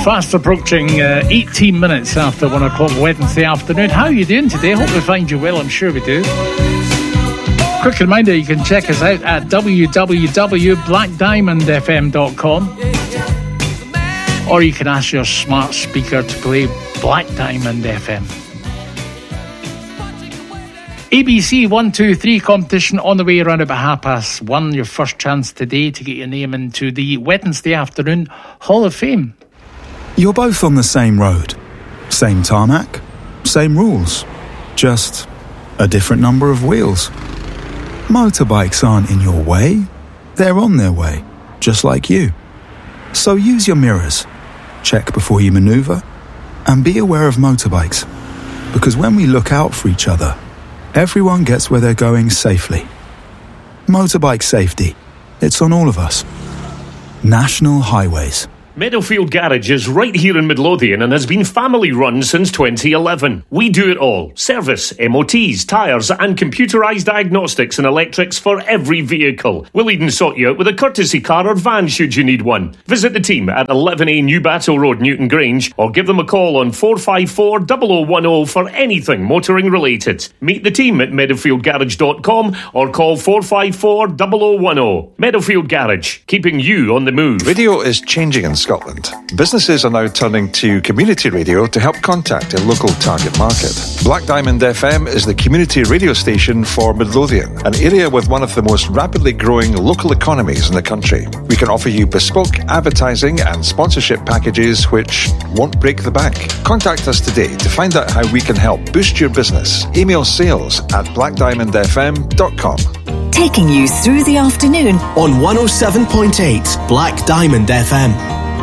Fast approaching 18 minutes after 1 o'clock Wednesday afternoon. How are you doing today? Hope we find you well. I'm sure we do. Quick reminder, you can check us out at www.blackdiamondfm.com, or you can ask your smart speaker to play Black Diamond FM. ABC 123 competition on the way around about 1:30. Your first chance today to get your name into the Wednesday afternoon Hall of Fame. You're both on the same road, same tarmac, same rules, just a different number of wheels. Motorbikes aren't in your way, they're on their way, just like you. So use your mirrors, check before you manoeuvre, and be aware of motorbikes. Because when we look out for each other, everyone gets where they're going safely. Motorbike safety, it's on all of us. National Highways. Meadowfield Garage is right here in Midlothian and has been family run since 2011. We do it all. Service, MOTs, tyres and computerised diagnostics and electrics for every vehicle. We'll even sort you out with a courtesy car or van should you need one. Visit the team at 11A New Battle Road, Newton Grange, or give them a call on 454 0010 for anything motoring related. Meet the team at meadowfieldgarage.com or call 454 0010. Meadowfield Garage, keeping you on the move. Radio is changing in Scotland. Businesses are now turning to community radio to help contact a local target market. Black Diamond FM is the community radio station for Midlothian, an area with one of the most rapidly growing local economies in the country. We can offer you bespoke advertising and sponsorship packages which won't break the bank. Contact us today to find out how we can help boost your business. Email sales@blackdiamondfm.com. Taking you through the afternoon on 107.8 Black Diamond FM.